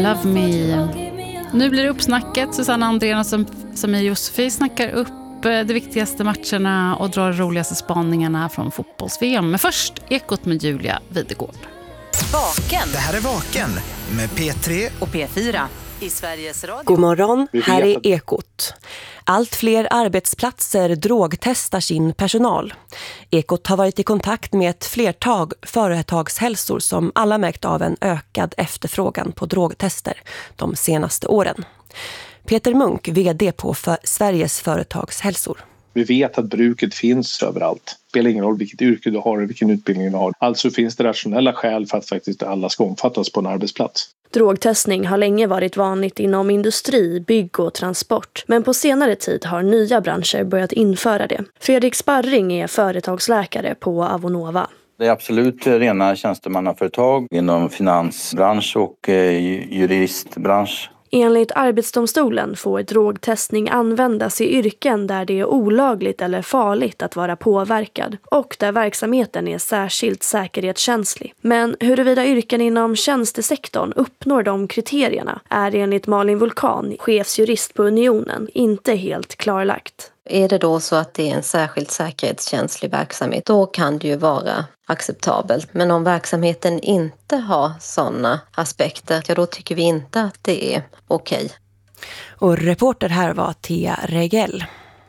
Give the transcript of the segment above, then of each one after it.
Love Me. Nu blir det uppsnacket. Susanna Andrén och Samir Josefy snackar upp de viktigaste matcherna och drar de roligaste spaningarna från fotbolls-VM. Men först Ekot med Julia Videgård. Vaken. Det här är Vaken med P3 och P4 i Sveriges Radio. God morgon, här är Ekot. Allt fler arbetsplatser drogtestar sin personal. Ekot har varit i kontakt med ett flertal företagshälsor som alla märkt av en ökad efterfrågan på drogtester de senaste åren. Peter Munk, vd på Sveriges företagshälsor. Vi vet att bruket finns överallt. Det spelar ingen roll vilket yrke du har och vilken utbildning du har. Alltså finns det rationella skäl för att faktiskt alla ska omfattas på en arbetsplats. Drogtestning har länge varit vanligt inom industri, bygg och transport. Men på senare tid har nya branscher börjat införa det. Fredrik Sparring är företagsläkare på Avonova. Det är absolut rena tjänstemannaföretag inom finansbransch och juristbransch. Enligt Arbetsdomstolen får drogtestning användas i yrken där det är olagligt eller farligt att vara påverkad och där verksamheten är särskilt säkerhetskänslig. Men huruvida yrken inom tjänstesektorn uppnår de kriterierna är enligt Malin Vulkan, chefsjurist på Unionen, inte helt klarlagt. Är det då så att det är en särskilt säkerhetskänslig verksamhet, då kan det ju vara acceptabelt. Men om verksamheten inte har sådana aspekter, ja, då tycker vi inte att det är okej. Och reporter här var Thea Regel.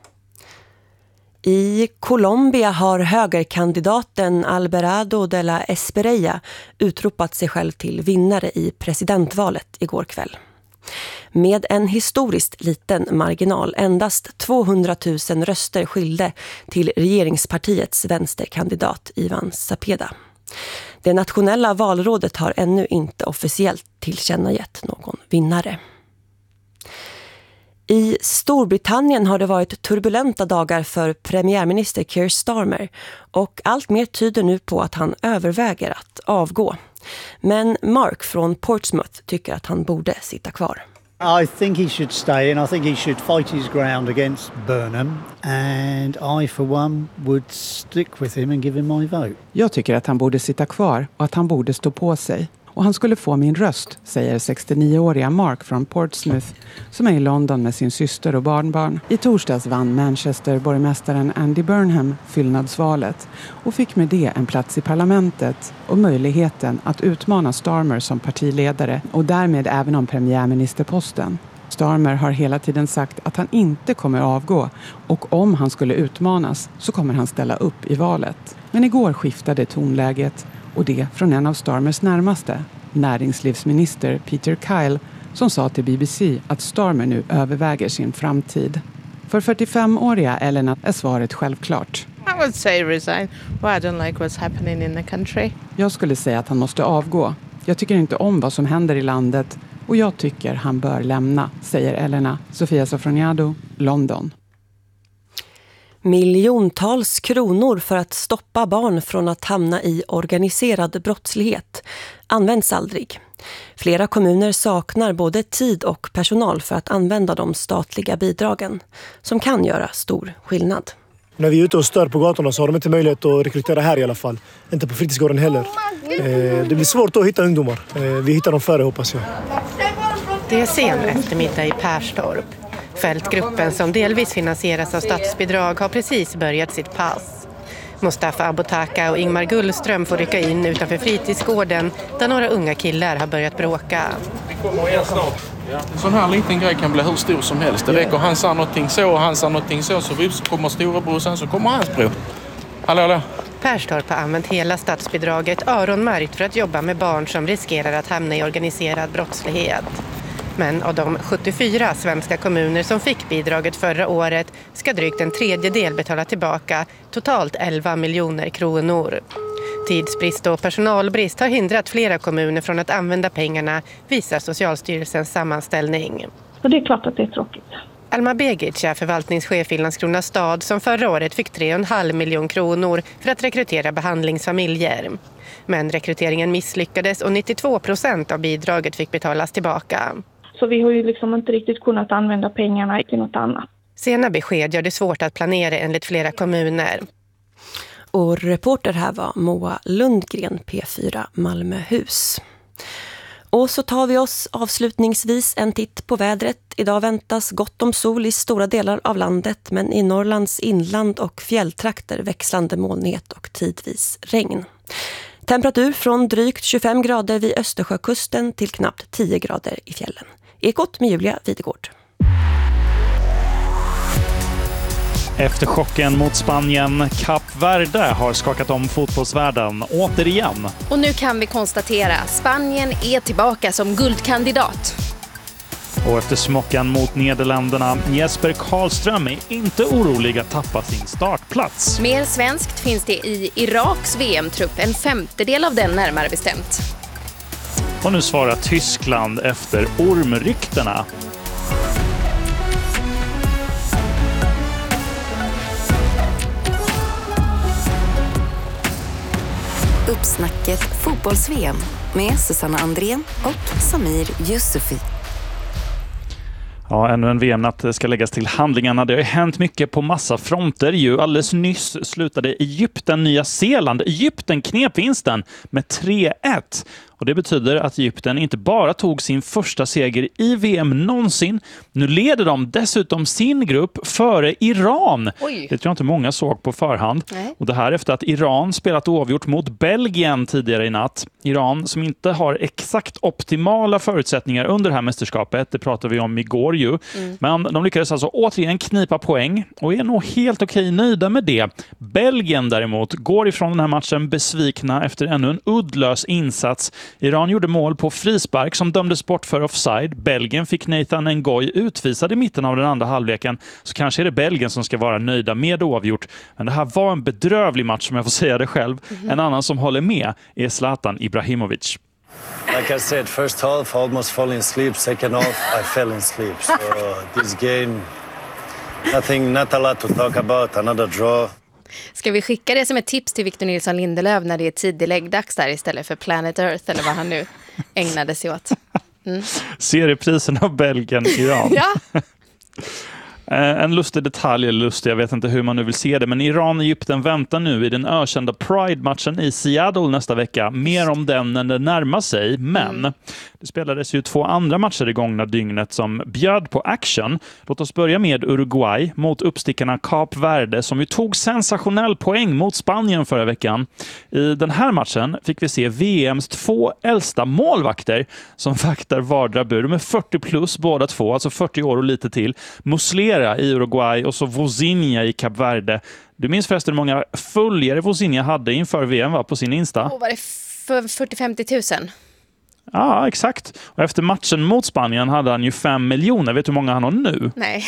I Colombia har högerkandidaten Alvarado de la Espriella utropat sig själv till vinnare i presidentvalet igår kväll. Med en historiskt liten marginal, endast 200 000 röster skilde till regeringspartiets vänsterkandidat Ivan Cepeda. Det nationella valrådet har ännu inte officiellt tillkännagett någon vinnare. I Storbritannien har det varit turbulenta dagar för premiärminister Keir Starmer och allt mer tyder nu på att han överväger att avgå. Men Mark från Portsmouth tycker att han borde sitta kvar. I think he should stay and I think he should fight his ground against Burnham and I for one would stick with him and give him my vote. Jag tycker att han borde sitta kvar och att han borde stå på sig. Och han skulle få min röst, säger 69-åriga Mark från Portsmouth som är i London med sin syster och barnbarn. I torsdags vann Manchester-borgmästaren Andy Burnham fyllnadsvalet och fick med det en plats i parlamentet och möjligheten att utmana Starmer som partiledare och därmed även om premiärministerposten. Starmer har hela tiden sagt att han inte kommer avgå och om han skulle utmanas så kommer han ställa upp i valet. Men igår skiftade tonläget och det från en av Starmers närmaste, näringslivsminister Peter Kyle, som sa till BBC att Starmer nu överväger sin framtid. För 45-åriga Elena är svaret självklart. I would say resign. Well, I don't like what's happening in the country. Jag skulle säga att han måste avgå. Jag tycker inte om vad som händer i landet och jag tycker han bör lämna, säger Elena. Sofia Sofroniado, London. Miljontals kronor för att stoppa barn från att hamna i organiserad brottslighet används aldrig. Flera kommuner saknar både tid och personal för att använda de statliga bidragen som kan göra stor skillnad. När vi är ute och stör på gatorna så har de inte möjlighet att rekrytera här i alla fall. Inte på fritidsgården heller. Det blir svårt att hitta ungdomar. Vi hittar dem före, hoppas jag. Det är sen eftermiddag i Perstorp. Fältgruppen som delvis finansieras av statsbidrag har precis börjat sitt pass. Mustafa Abotaka och Ingmar Gullström får rycka in utanför fritidsgården där några unga killar har börjat bråka. Vi kommer igen snart. En sån här liten grej kan bli hur stor som helst. Det räcker han sa någonting så och han sa någonting så vips kommer storebror och sen så kommer hans bror. Hallå. Perstorp har använt hela statsbidraget öronmärkt för att jobba med barn som riskerar att hamna i organiserad brottslighet. Men av de 74 svenska kommuner som fick bidraget förra året ska drygt en tredjedel betala tillbaka totalt 11 miljoner kronor. Tidsbrist och personalbrist har hindrat flera kommuner från att använda pengarna, visar Socialstyrelsens sammanställning. Så det är klart att det är tråkigt. Alma Begic är förvaltningschef i Landskrona stad som förra året fick 3,5 miljoner kronor för att rekrytera behandlingsfamiljer. Men rekryteringen misslyckades och 92% av bidraget fick betalas tillbaka. Så vi har ju liksom inte riktigt kunnat använda pengarna till något annat. Sena besked gör det svårt att planera enligt flera kommuner. Och reporter här var Moa Lundgren, P4 Malmöhus. Och så tar vi oss avslutningsvis en titt på vädret. Idag väntas gott om sol i stora delar av landet, men i Norrlands inland och fjälltrakter växlande molnighet och tidvis regn. Temperatur från drygt 25 grader vid Östersjökusten till knappt 10 grader i fjällen. Ekot med Julia Videgård. Efter chocken mot Spanien, Kap Verde har skakat om fotbollsvärlden återigen. Och nu kan vi konstatera att Spanien är tillbaka som guldkandidat. Och efter smockan mot Nederländerna, Jesper Karlström är inte orolig att tappa sin startplats. Mer svenskt finns det i Iraks VM-trupp, en femtedel av den närmare bestämt. Och nu svarar Tyskland efter ormryktena. Uppsnacket fotbolls-VM med Susanna Andrén och Samir Yusufi. Ja, ännu en VM-natt ska läggas till handlingarna. Det har hänt mycket på massa fronter. Alldeles nyss slutade Egypten Nya Zeeland. Egypten knep vinsten med 3-1. Och det betyder att Egypten inte bara tog sin första seger i VM någonsin. Nu leder de dessutom sin grupp före Iran. Oj. Det tror jag inte många såg på förhand. Nej. Och det här efter att Iran spelat oavgjort mot Belgien tidigare i natt. Iran som inte har exakt optimala förutsättningar under det här mästerskapet. Det pratade vi om igår ju. Men de lyckades alltså återigen knipa poäng och är nog helt okej nöjda med det. Belgien däremot går ifrån den här matchen besvikna efter ännu en uddlös insats. Iran gjorde mål på frispark som dömdes bort för offside. Belgien fick Nathan Ngoy utvisad i mitten av den andra halvleken. Så kanske är det Belgien som ska vara nöjda med oavgjort. Men det här var en bedrövlig match som jag får säga det själv. En annan som håller med är Zlatan Ibrahimovic. Like I said, first half almost falling asleep. Second half I fell asleep. So this game, not a lot to talk about. Another draw. Ska vi skicka det som ett tips till Victor Nilsson Lindelöf när det är tidig läggdags där istället för Planet Earth eller vad han nu ägnade sig åt? Serieprisen av Belgien-Iran. Ja. En lustig detalj, eller lustig, jag vet inte hur man nu vill se det, men Iran och Egypten väntar nu i den ökända Pride-matchen i Seattle nästa vecka. Mer om den när det närmar sig, men det spelades ju 2 andra matcher i gångna dygnet som bjöd på action. Låt oss börja med Uruguay mot uppstickarna Kap Verde som ju tog sensationell poäng mot Spanien förra veckan. I den här matchen fick vi se VMs 2 äldsta målvakter som vaktar vardera bur. De är 40 plus båda två, alltså 40 år och lite till. Muslera i Uruguay och så Vozinha i Kap Verde. Du minns förresten hur många följare Vozinha hade inför VM på sin Insta? Var det för 40-50 000? Ja, exakt. Och efter matchen mot Spanien hade han ju 5 miljoner. Vet du hur många han har nu? Nej.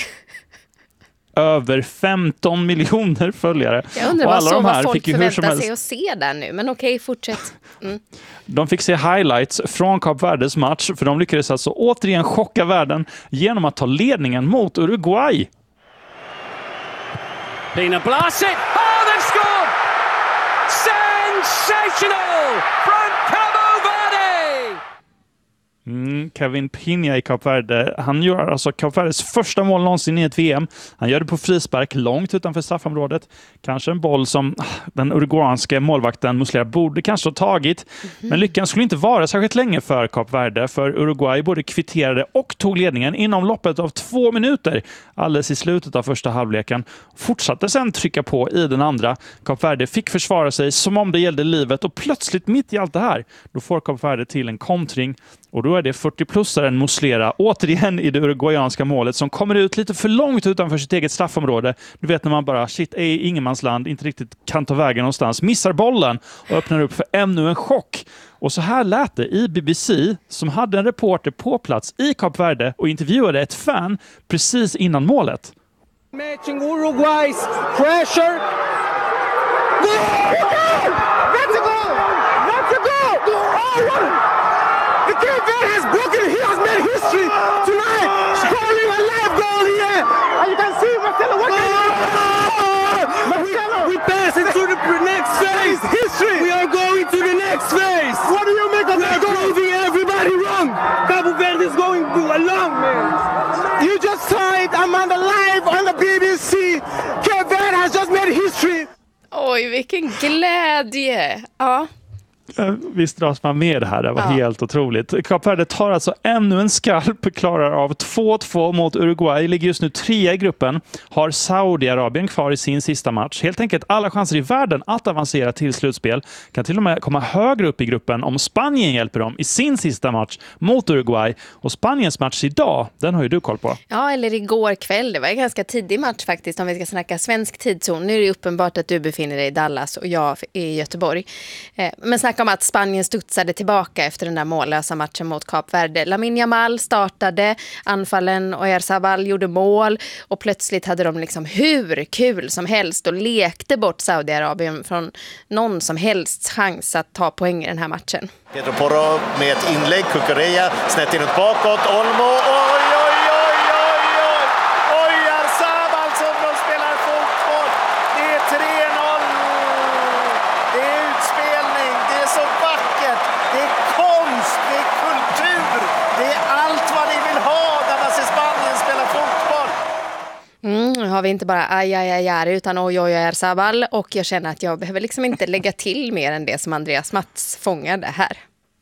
Över 15 miljoner följare. Jag undrar vad folk förväntar sig att se där nu. Men okej, fortsätt. De fick se highlights från Kap Verdes match. För de lyckades alltså återigen chocka världen genom att ta ledningen mot Uruguay. Pina Blasic. Oh, they've scored! Sensational from Cabo Verde! Kevin Pina i Kap Verde. Han gör alltså Kap Verdes första mål någonsin i ett VM. Han gör det på frispark långt utanför straffområdet. Kanske en boll som den uruguanska målvakten Muslera borde kanske ha tagit. Men lyckan skulle inte vara särskilt länge för Kap Verde. För Uruguay både kvitterade och tog ledningen inom loppet av 2 minuter. Alldeles i slutet av första halvleken. Fortsatte sen trycka på i den andra. Kap Verde fick försvara sig som om det gällde livet. Och plötsligt mitt i allt det här, då får Kap Verde till en kontring. Och då är det 40-plussaren Muslera återigen i det uruguayanska målet som kommer ut lite för långt utanför sitt eget straffområde. Du vet när man bara, shit, är ingenmansland, inte riktigt kan ta vägen någonstans. Missar bollen och öppnar upp för ännu en chock. Och så här lät det i BBC som hade en reporter på plats i Kap Verde och intervjuade ett fan precis innan målet. Matching Uruguays pressure. That's a goal! That's a goal! Oh, the Cape Verde has broken. He has made history tonight. Scoring a live goal here. And you can see Marcelo working. We pass into the next phase. History. We are going to the next phase. What do you make of that goal? Proving everybody wrong. Cabo Verde is going along, man. You just saw it. I'm on the live on the BBC. Cape Verde has just made history. Oj, vilken glädje. Ja. Visst dras man med det här. Det var helt otroligt. Kap Verde tar alltså ännu en skarp, klarar av 2-2 mot Uruguay. Ligger just nu 3 i gruppen. Har Saudiarabien kvar i sin sista match. Helt enkelt alla chanser i världen att avancera till slutspel. Kan till och med komma högre upp i gruppen om Spanien hjälper dem i sin sista match mot Uruguay. Och Spaniens match idag, den har ju du koll på. Ja, eller igår kväll. Det var en ganska tidig match faktiskt om vi ska snacka svensk tidszon. Nu är det uppenbart att du befinner dig i Dallas och jag är i Göteborg. Men snacka om att Spanien studsade tillbaka efter den där mållösa matchen mot Kap Verde. Lamine Yamal startade anfallen och Oyarzabal gjorde mål och plötsligt hade de liksom hur kul som helst och lekte bort Saudiarabien från någon som helst chans att ta poäng i den här matchen. Pedro Porro med ett inlägg, Cucurella snett inåt bakåt, Olmo, Oyarzabal som de spelar fotboll, det är 3-0, det är utspelning, det är så vackert, det är konst, det är kultur, det är allt vad ni vill ha när man ser Spanien spela fotboll. Nu har vi inte bara aj utan Oyarzabal och jag känner att jag behöver liksom inte lägga till mer än det som Andreas Mats fångade här.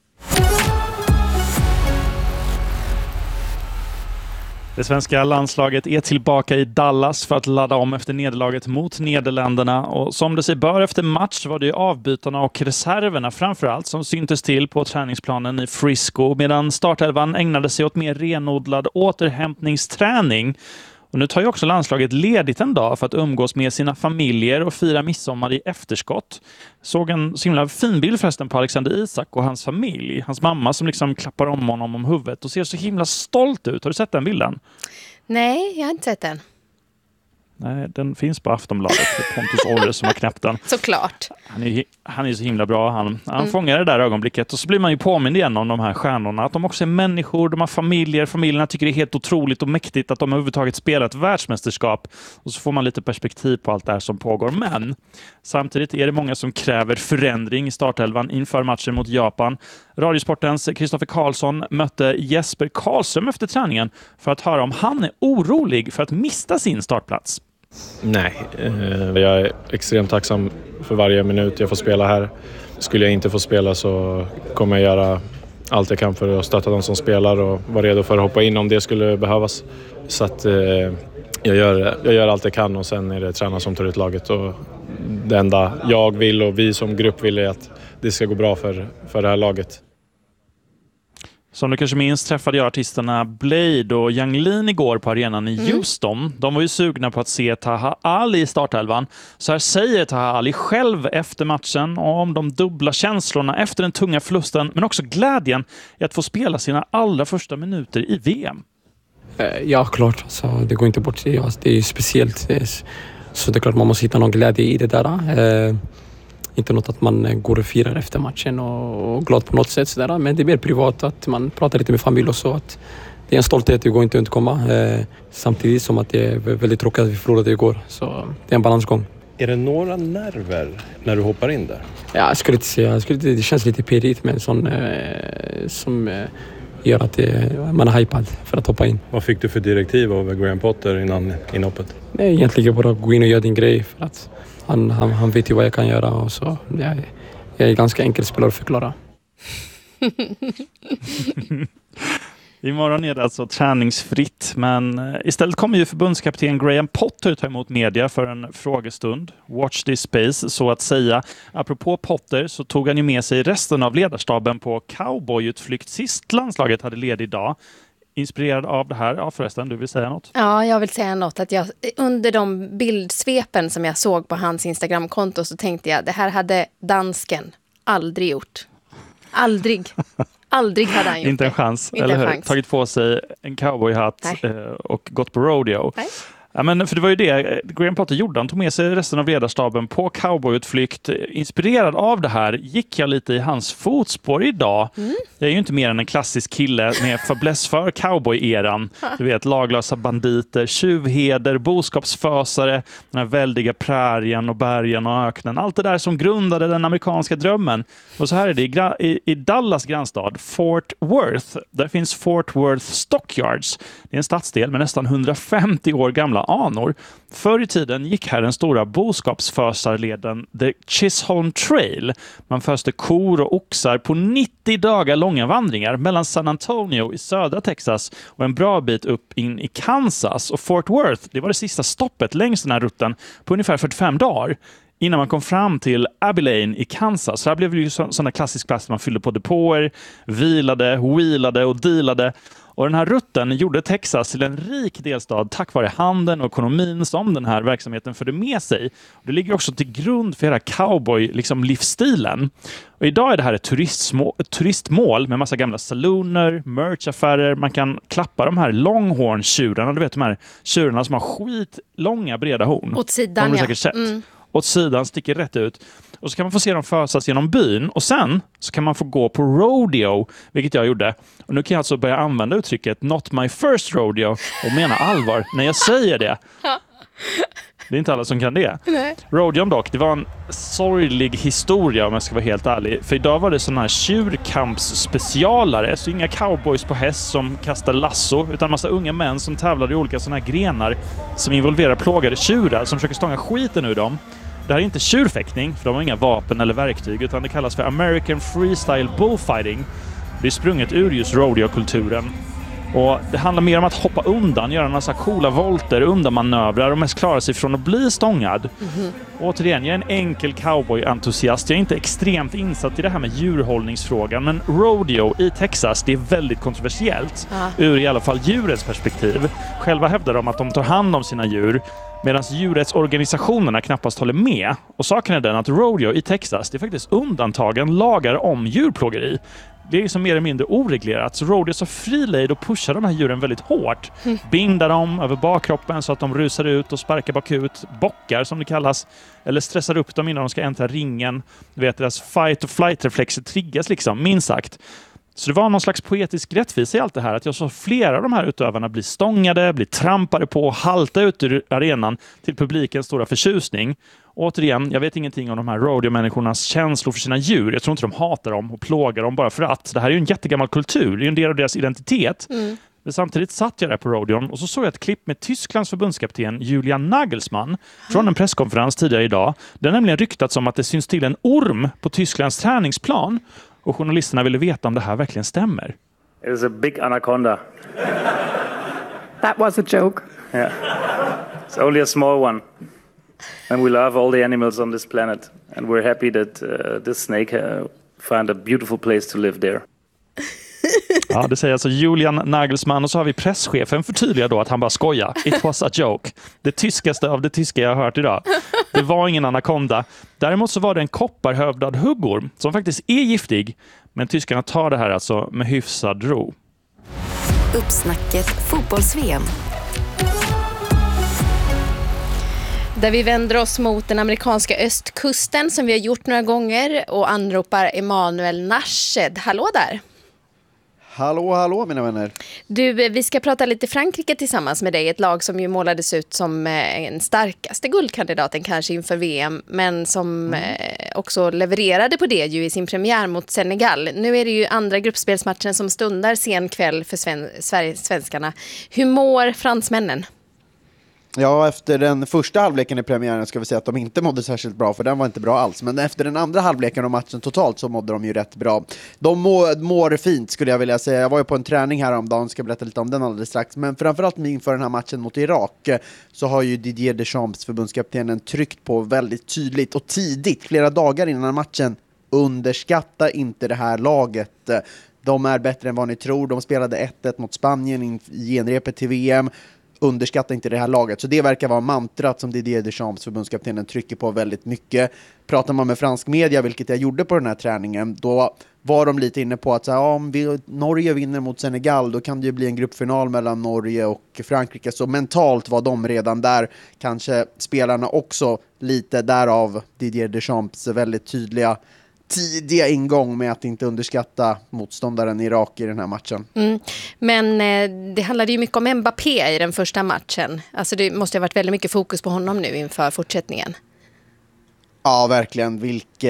Det svenska landslaget är tillbaka i Dallas för att ladda om efter nederlaget mot Nederländerna. Och som det sig bör efter match var det ju avbytarna och reserverna framförallt som syntes till på träningsplanen i Frisco. Medan startelvan ägnade sig åt mer renodlad återhämtningsträning. Och nu tar ju också landslaget ledigt en dag för att umgås med sina familjer och fira midsommar i efterskott. Såg en så himla fin bild förresten på Alexander Isak och hans familj. Hans mamma som liksom klappar om honom om huvudet och ser så himla stolt ut. Har du sett den bilden? Nej, jag har inte sett den. Nej, den finns på Aftonbladet. Pontus Orre som har knäppt den. Såklart. Han är så himla bra. Han fångar det där ögonblicket. Och så blir man ju påmind igen om de här stjärnorna. Att de också är människor, de har familjer. Familjerna tycker det är helt otroligt och mäktigt att de överhuvudtaget spelar ett världsmästerskap. Och så får man lite perspektiv på allt det här som pågår. Men samtidigt är det många som kräver förändring i startelvan inför matchen mot Japan. Radiosportens Kristoffer Karlsson mötte Jesper Karlström efter träningen för att höra om han är orolig för att mista sin startplats. Nej, jag är extremt tacksam för varje minut jag får spela här. Skulle jag inte få spela så kommer jag göra allt jag kan för att stötta de som spelar och vara redo för att hoppa in om det skulle behövas. Så att jag gör allt jag kan och sen är det tränaren som tar ut laget. Och det enda jag vill och vi som grupp vill är att det ska gå bra för det här laget. Som du kanske minns träffade jag artisterna Blade och Yung Lean igår på arenan i Houston. De var ju sugna på att se Taha Ali i startelvan. Så här säger Taha Ali själv efter matchen om de dubbla känslorna efter den tunga förlusten, men också glädjen i att få spela sina allra första minuter i VM. Ja, klart. Så det går inte bort. Det är speciellt. Så det är klart man måste hitta någon glädje i det där. Inte något att man går och firar efter matchen och glad på något sätt sådär. Men det är mer privat att man pratar lite med familj och så. Att det är en stolthet, det går inte att undkomma. Samtidigt som att det är väldigt tråkigt att vi förlorade igår. Så det är en balansgång. Är det några nerver när du hoppar in där? Ja, jag skulle inte säga. Det känns lite pirrigt men som gör att man är hypad för att hoppa in. Vad fick du för direktiv av Graham Potter innan inhoppet? Nej, egentligen bara gå in och göra din grej för att han vet ju vad jag kan göra och så. Jag är ganska enkel spelare att förklara. Imorgon är det alltså träningsfritt, men istället kommer ju förbundskapten Graham Potter ta emot media för en frågestund. Watch this space, så att säga. Apropå Potter så tog han ju med sig resten av ledarstaben på cowboyutflykt sist landslaget hade ledig idag. Inspirerad av det här? Ja, förresten, du vill säga något? Ja, jag vill säga något. Att jag, under de bildsvepen som jag såg på hans Instagramkonto så tänkte jag, det här hade dansken aldrig gjort. Aldrig hade han gjort. Inte en chans, eller hur? Tagit på sig en cowboyhatt och gått på rodeo. Nej. Ja, men för det var ju det Graham Potter gjorde. Han tog med sig resten av ledarstaben på cowboyutflykt. Inspirerad av det här gick jag lite i hans fotspår idag. Jag är ju inte mer än en klassisk kille med fäbless för cowboy-eran. Du vet, laglösa banditer, tjuvheder, boskapsfösare, den här väldiga prärien och bergen och öknen. Allt det där som grundade den amerikanska drömmen. Och så här är det i Dallas grannstad, Fort Worth. Där finns Fort Worth Stockyards. Det är en stadsdel med nästan 150 år gamla gamla anor. Förr i tiden gick här den stora boskapsfösarleden The Chisholm Trail. Man föste kor och oxar på 90 dagar långa vandringar mellan San Antonio i södra Texas och en bra bit upp in i Kansas. Och Fort Worth, det var det sista stoppet längs den här rutten på ungefär 45 dagar. Innan man kom fram till Abilene i Kansas. Så här blev det ju sådana klassisk plats man fyllde på depåer, wheelade och dealade. Och den här rutten gjorde Texas till en rik delstat tack vare handeln och ekonomin som den här verksamheten förde med sig. Och det ligger också till grund för hela cowboy-livsstilen. Och idag är det här ett turistmål med massa gamla salooner, merchaffärer. Man kan klappa de här longhorn-tjurarna. Du vet de här tjurarna som har skitlånga breda horn. Åt sidan, de har säkert sett. Åt sidan, sticker rätt ut. Och så kan man få se dem fösas genom byn. Och sen så kan man få gå på rodeo, vilket jag gjorde. Och nu kan jag alltså börja använda uttrycket not my first rodeo och mena allvar när jag säger det. Det är inte alla som kan det. Nej. Rodeon dock, det var en sorglig historia om jag ska vara helt ärlig. För idag var det sådana här tjurkampsspecialare. Så inga cowboys på häst som kastar lasso, utan en massa unga män som tävlade i olika sådana här grenar som involverar plågade tjurar som försöker stånga skiten ur dem. Det här är inte tjurfäktning, för de har inga vapen eller verktyg, utan det kallas för American Freestyle Bullfighting. Det är sprunget ur just rodeo-kulturen. Och det handlar mer om att hoppa undan, göra en massa coola volter, undanmanövrar och mest klara sig från att bli stångad. Återigen, jag är en enkel cowboy-entusiast. Jag är inte extremt insatt i det här med djurhållningsfrågan, men rodeo i Texas, det är väldigt kontroversiellt. Ur i alla fall djurets perspektiv. Själva hävdar de att de tar hand om sina djur, medan djurrättsorganisationerna knappast håller med. Och saken är den att rodeo i Texas, det är faktiskt undantagen lagar om djurplågeri. Det är som mer eller mindre oreglerat. Så rodeo har fri lejd och pushar de här djuren väldigt hårt. Bindar dem över bakkroppen så att de rusar ut och sparkar bakut. Bockar som det kallas. Eller stressar upp dem innan de ska äntra ringen. Du vet, deras fight- och flight-reflexer triggas liksom, minst sagt. Så det var någon slags poetisk rättvisa i allt det här. Att jag såg flera av de här utövarna bli stångade, bli trampade på och halta ut ur arenan till publikens stora förtjusning. Återigen, jag vet ingenting om de här rodeo-människornas känslor för sina djur. Jag tror inte de hatar dem och plågar dem bara för att. Det här är ju en jättegammal kultur. Det är en del av deras identitet. Men samtidigt satt jag där på rodeon och så såg jag ett klipp med Tysklands förbundskapten Julian Nagelsmann från en presskonferens tidigare idag. Det är nämligen ryktats om att det syns till en orm på Tysklands träningsplan. Och journalisterna ville veta om det här verkligen stämmer. It was a big anaconda. That was a joke. Yeah. It's only a small one. And we love all the animals on this planet. And we're happy that this snake found a beautiful place to live there. Ja, det säger alltså Julian Nagelsmann. Och så har vi presschefen förtydligar då att han bara skojar. It was a joke. Det tyskaste av det tyska jag har hört idag. Det var ingen anakonda. Däremot så var det en kopparhövdad huggorm som faktiskt är giftig. Men tyskarna tar det här alltså med hyfsad ro. Uppsnacket fotbolls-VM. Där vi vänder oss mot den amerikanska östkusten som vi har gjort några gånger och anropar Emanuel Nashed. Hallå där! Hallå mina vänner. Du, vi ska prata lite Frankrike tillsammans med dig. Ett lag som ju målades ut som den starkaste guldkandidaten kanske inför VM. Men som också levererade på det ju i sin premiär mot Senegal. Nu är det ju andra gruppspelsmatchen som stundar sen kväll för svenskarna. Hur mår fransmännen? Ja, efter den första halvleken i premiären ska vi säga att de inte mådde särskilt bra, för den var inte bra alls. Men efter den andra halvleken och matchen totalt så mådde de ju rätt bra. De mår fint skulle jag vilja säga. Jag var ju på en träning häromdagen, ska berätta lite om den alldeles strax. Men framförallt inför den här matchen mot Irak så har ju Didier Deschamps, förbundskaptenen, tryckt på väldigt tydligt och tidigt, flera dagar innan matchen. Underskatta inte det här laget. De är bättre än vad ni tror. De spelade 1-1 mot Spanien i genrepet till VM. Underskatta inte det här laget. Så det verkar vara mantrat som Didier Deschamps, förbundskaptenen, trycker på väldigt mycket. Pratar man med fransk media, vilket jag gjorde på den här träningen, då var de lite inne på att så här, om Norge vinner mot Senegal, då kan det ju bli en gruppfinal mellan Norge och Frankrike. Så mentalt var de redan där. Kanske spelarna också lite därav Didier Deschamps väldigt tidiga ingång med att inte underskatta motståndaren Irak i den här matchen. Men det handlade ju mycket om Mbappé i den första matchen. Alltså det måste ha varit väldigt mycket fokus på honom nu inför fortsättningen. Ja, verkligen.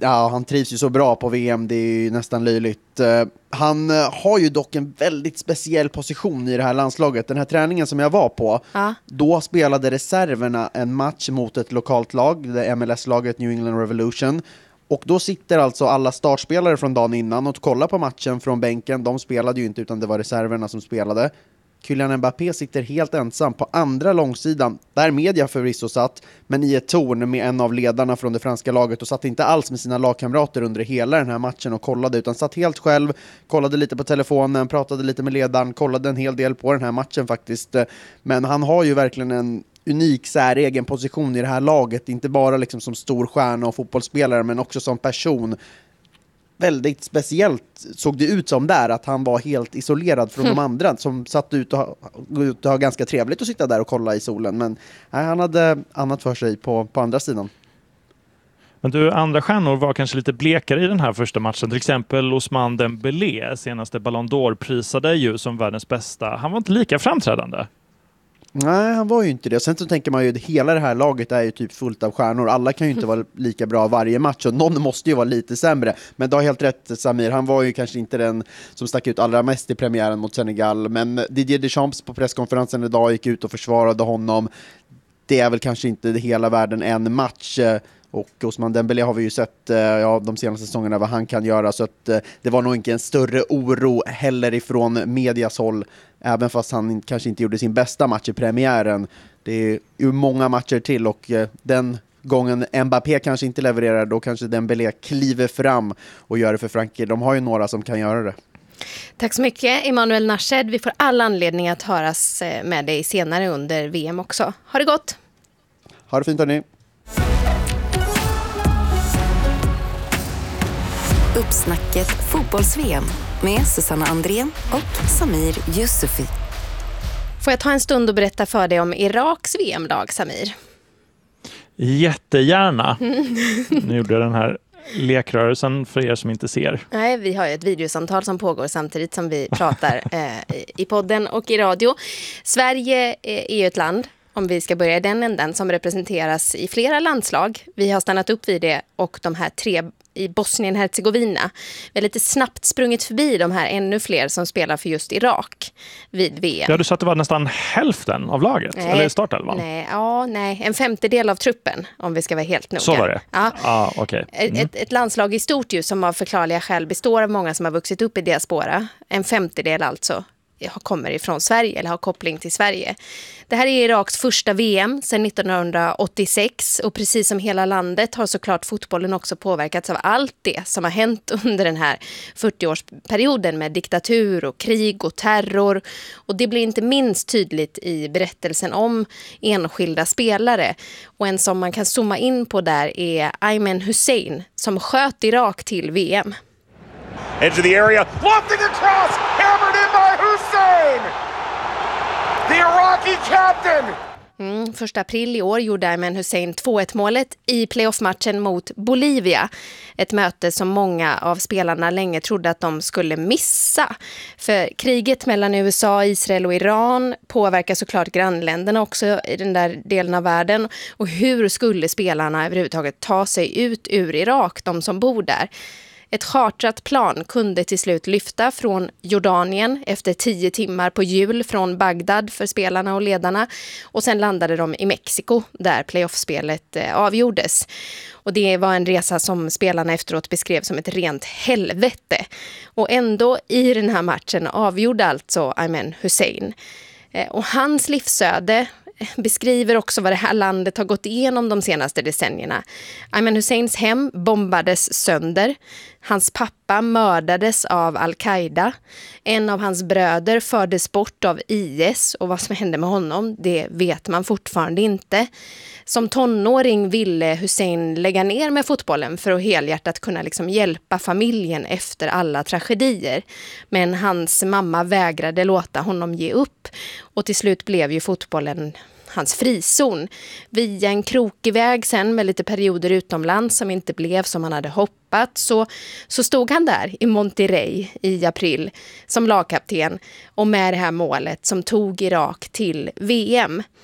han trivs ju så bra på VM, det är ju nästan löjligt. Han har ju dock en väldigt speciell position i det här landslaget. Den här träningen som jag var på, då spelade reserverna en match mot ett lokalt lag, det MLS-laget New England Revolution. Och då sitter alltså alla startspelare från dagen innan och kollar på matchen från bänken. De spelade ju inte, utan det var reserverna som spelade. Kylian Mbappé sitter helt ensam på andra långsidan, där media förvisso satt, men i ett torn med en av ledarna från det franska laget, och satt inte alls med sina lagkamrater under hela den här matchen och kollade, utan satt helt själv, kollade lite på telefonen, pratade lite med ledaren, kollade en hel del på den här matchen faktiskt. Men han har ju verkligen en unik säregen position i det här laget, inte bara liksom som stor stjärna och fotbollsspelare, men också som person. Väldigt speciellt såg det ut som där, att han var helt isolerad från de andra som satt ut och ha ganska trevligt att sitta där och kolla i solen. Men nej, han hade annat för sig på andra sidan. Men du, andra stjärnor var kanske lite blekare i den här första matchen. Till exempel Ousmane Dembélé, senaste Ballon d'Or, prisade ju som världens bästa. Han var inte lika framträdande. Nej, han var ju inte det. Sen så tänker man ju att hela det här laget är ju typ fullt av stjärnor. Alla kan ju inte vara lika bra varje match, och någon måste ju vara lite sämre. Men du har helt rätt, Samir. Han var ju kanske inte den som stack ut allra mest i premiären mot Senegal. Men Didier Deschamps på presskonferensen idag gick ut och försvarade honom. Det är väl kanske inte hela världen en match. Och Ousmane Dembélé har vi ju sett de senaste säsongerna vad han kan göra. Så att, det var nog inte en större oro heller ifrån medias håll. Även fast han kanske inte gjorde sin bästa match i premiären. Det är ju många matcher till, och den gången Mbappé kanske inte levererar, då kanske Dembélé kliver fram och gör det för Frankrike. De har ju några som kan göra det. Tack så mycket, Emanuel Nashed. Vi får all anledning att höras med dig senare under VM också. Ha det gott! Ha det fint, hörni! Uppsnacket fotbolls-VM med Susanna Andrén och Samir Yusufi. Får jag ta en stund och berätta för dig om Iraks VM-lag, Samir? Jättegärna. Nu gjorde jag den här lekrörelsen för er som inte ser. Nej, vi har ju ett videosamtal som pågår samtidigt som vi pratar i podden och i radio. Sverige är ju ett land, om vi ska börja i den änden, som representeras i flera landslag. Vi har stannat upp vid det, och de här 3 i Bosnien-Hercegovina. Vi har lite snabbt sprungit förbi de här ännu fler som spelar för just Irak vid VM. Ja, du sa att det var nästan hälften av laget, eller startelvan? Nej, en 50% av truppen, om vi ska vara helt noga. Så var det? Ja. Okay. Ett landslag i stort ju, som av förklarliga skäl består av många som har vuxit upp i diaspora. En 50% alltså kommer ifrån Sverige eller har koppling till Sverige. Det här är Iraks första VM sedan 1986, och precis som hela landet har såklart fotbollen också påverkats av allt det som har hänt under den här 40-årsperioden med diktatur och krig och terror. Och det blir inte minst tydligt i berättelsen om enskilda spelare. Och en som man kan zooma in på där är Ayman Hussein, som sköt Irak till VM. Edge of the area, lofting across, hammered in by Hussein! The Iraqi captain! 1 april i år gjorde Ayman Hussein 2-1-målet i playoffmatchen mot Bolivia. Ett möte som många av spelarna länge trodde att de skulle missa. För kriget mellan USA, Israel och Iran påverkar såklart grannländerna också i den där delen av världen. Och hur skulle spelarna överhuvudtaget ta sig ut ur Irak, de som bor där? Ett chartrat plan kunde till slut lyfta från Jordanien efter 10 timmar på hjul från Bagdad för spelarna och ledarna. Och sen landade de i Mexiko där playoffspelet avgjordes. Och det var en resa som spelarna efteråt beskrev som ett rent helvete. Och ändå i den här matchen avgjorde alltså Ayman Hussein. Och hans livsöde beskriver också vad det här landet har gått igenom de senaste decennierna. Ayman Husseins hem bombades sönder. Hans pappa mördades av Al-Qaida. En av hans bröder fördes bort av IS, och vad som hände med honom, det vet man fortfarande inte. Som tonåring ville Hussein lägga ner med fotbollen för att helhjärtat kunna hjälpa familjen efter alla tragedier. Men hans mamma vägrade låta honom ge upp, och till slut blev ju fotbollen hans frizon. Via en krokig väg sen med lite perioder utomlands som inte blev som han hade hoppats, så stod han där i Monterrey i april som lagkapten och med det här målet som tog Irak till VM.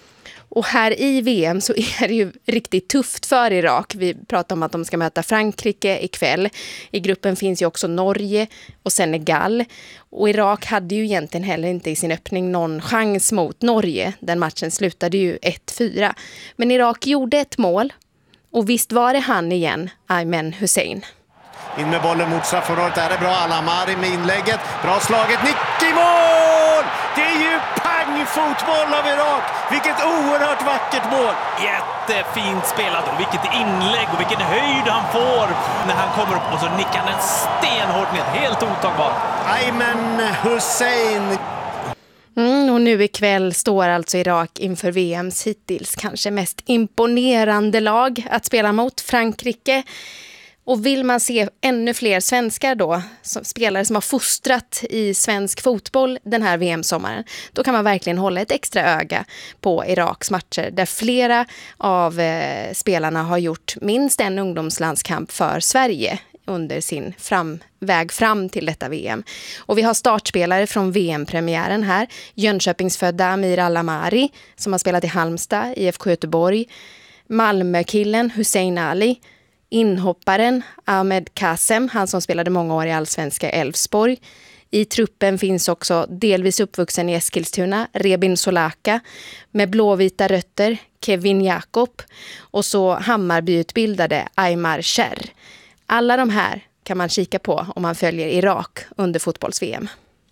Och här i VM så är det ju riktigt tufft för Irak. Vi pratar om att de ska möta Frankrike ikväll. I gruppen finns ju också Norge och Senegal. Och Irak hade ju egentligen heller inte i sin öppning någon chans mot Norge. Den matchen slutade ju 1-4. Men Irak gjorde ett mål. Och visst var det han igen, Ayman Hussein. In med bollen mot straffområdet. Där är bra Al-Amari med inlägget. Bra slaget. Nick i mål! Det är ju pangfotboll av Irak. Vilket oerhört vackert mål. Jättefint spelat och vilket inlägg och vilken höjd han får när han kommer upp och så nickar den stenhårt ner. Helt otagbar. Ayman Hussein. Och nu ikväll står alltså Irak inför VMs hittills kanske mest imponerande lag att spela mot, Frankrike. Och vill man se ännu fler svenskar då, spelare som har fostrat i svensk fotboll den här VM-sommaren, då kan man verkligen hålla ett extra öga på Iraks matcher där flera av spelarna har gjort minst en ungdomslandskamp för Sverige under sin väg fram till detta VM. Och vi har startspelare från VM-premiären här. Jönköpingsfödda Amir Al-Amari som har spelat i Halmstad, IFK Göteborg. Malmökillen Hussein Ali. Inhopparen Ahmed Kasem, han som spelade många år i Allsvenska Elfsborg. I truppen finns också delvis uppvuxen i Eskilstuna, Rebin Solaka, med blåvita rötter, Kevin Jakob och så Hammarbyutbildade Aymar Cher. Alla de här kan man kika på om man följer Irak under fotbolls-VM.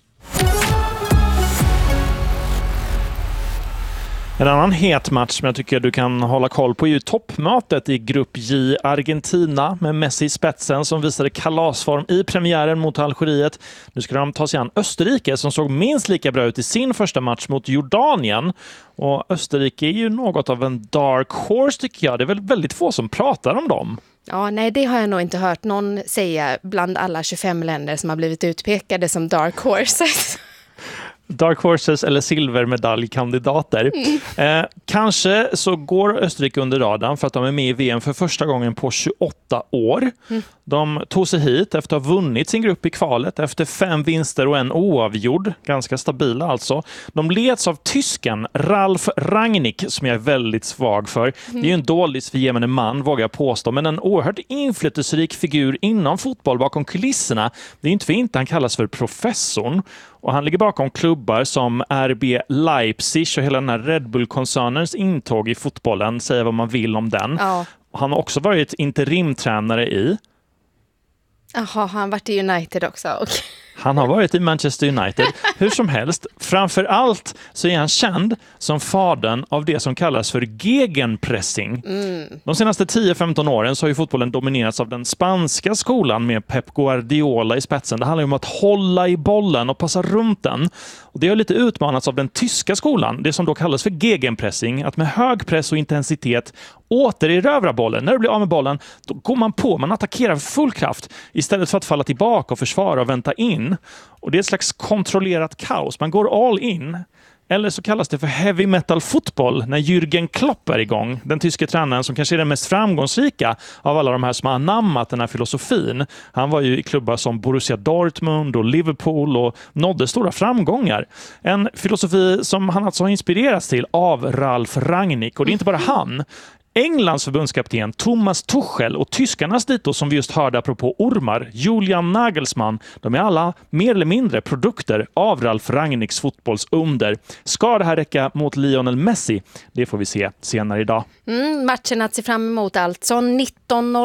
En annan het match som jag tycker du kan hålla koll på är ju toppmötet i grupp J, Argentina med Messi i spetsen som visade kalasform i premiären mot Algeriet. Nu ska de ta sig an Österrike som såg minst lika bra ut i sin första match mot Jordanien. Och Österrike är ju något av en dark horse tycker jag. Det är väl väldigt få som pratar om dem. Ja, nej, det har jag nog inte hört någon säga bland alla 25 länder som har blivit utpekade som dark horses. Dark Horses eller silvermedaljkandidater. Kanske så går Österrike under radarn för att de är med i VM för första gången på 28 år. De tog sig hit efter att ha vunnit sin grupp i kvalet efter 5 vinster och en oavgjord. Ganska stabila alltså. De leds av tysken Ralf Rangnick som jag är väldigt svag för. Det är ju en dålig för gemene man vågar jag påstå, men en oerhört inflytelserik figur inom fotboll bakom kulisserna. Det är inte för inte han kallas för professorn. Och han ligger bakom klubbar som RB Leipzig och hela den här Red Bull-koncernens intåg i fotbollen. Säger vad man vill om den. Ja. Han har också varit interimtränare i... Jaha, han har varit i United också. Okay. Han har varit i Manchester United. Hur som helst, framför allt så är han känd som fadern av det som kallas för gegenpressing. De senaste 10-15 åren så har ju fotbollen dominerats av den spanska skolan med Pep Guardiola i spetsen. Det handlar ju om att hålla i bollen och passa runt den. Och det har lite utmanats av den tyska skolan, det som då kallas för gegenpressing. Att med hög press och intensitet återerövra bollen. När du blir av med bollen, då går man på, man attackerar full kraft istället för att falla tillbaka och försvara och vänta in. Och det är ett slags kontrollerat kaos. Man går all in. Eller så kallas det för heavy metal fotboll när Jürgen Klopp är igång. Den tyska tränaren som kanske är den mest framgångsrika av alla de här som har anammat den här filosofin. Han var ju i klubbar som Borussia Dortmund och Liverpool och nådde stora framgångar. En filosofi som han alltså har inspirerats till av Ralf Rangnick. Och det är inte bara han. Englands förbundskapten Thomas Tuchel och tyskarnas dito som vi just hörde apropå ormar, Julian Nagelsmann, de är alla mer eller mindre produkter av Ralf Rangnicks fotbollsunder. Ska det här räcka mot Lionel Messi? Det får vi se senare idag. Matchen att se fram emot alltså 19:00